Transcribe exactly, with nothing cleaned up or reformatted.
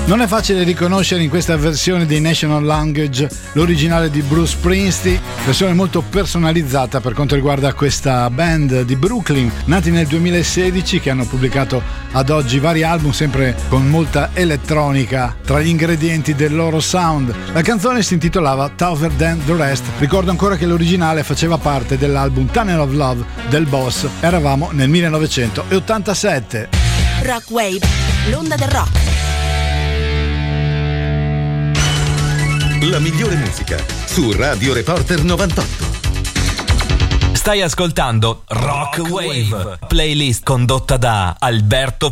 Non è facile riconoscere in questa versione di National Language l'originale di Bruce Springsteen, versione molto personalizzata per quanto riguarda questa band di Brooklyn, nati nel duemilasedici, che hanno pubblicato ad oggi vari album, sempre con molta elettronica tra gli ingredienti del loro sound. La canzone si intitolava Tougher Than the Rest. Ricordo ancora che l'originale faceva parte dell'album Tunnel of Love del Boss. Eravamo nel millenovecentottantasette. Rock Wave, l'onda del rock. La migliore musica su Radio Reporter novantotto. Stai ascoltando Rock Wave, playlist condotta da Alberto